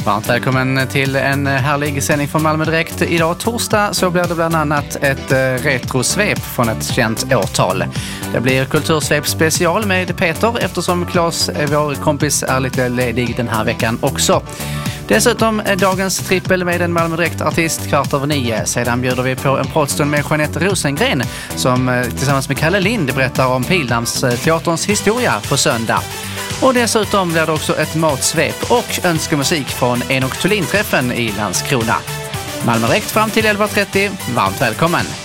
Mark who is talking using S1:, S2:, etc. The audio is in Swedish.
S1: Varmt välkommen till en härlig sändning från Malmö Direkt. Idag torsdag så blir det bland annat ett retrosvep från ett känt årtal. Det blir kultursvep special med Peter eftersom Claes, vår kompis, är lite ledig den här veckan också. Dessutom dagens trippel med en Malmö Direkt-artist 8:15. Sedan bjuder vi på en pratstund med Jeanette Rosengren som tillsammans med Kalle Lind berättar om Pildammsteaterns historia på söndag. Och dessutom blir det också ett matsvep och önskemusik från Enoch Thulin-träffen i Landskrona. Malmö Direkt fram till 11:30. Varmt välkommen!